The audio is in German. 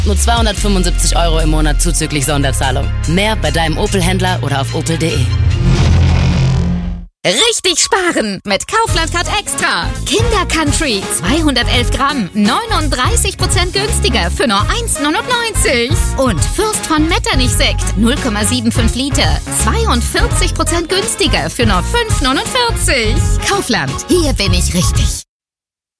Nur 275 € im Monat zuzüglich Sonderzahlung. Mehr bei deinem Opel-Händler oder auf opel.de. Richtig sparen mit Kaufland Card Extra. Kinder Country 211 Gramm, 39% günstiger für nur 1,99. Und Fürst von Metternich Sekt 0,75 Liter, 42% günstiger für nur 5,49. Kaufland, hier bin ich richtig.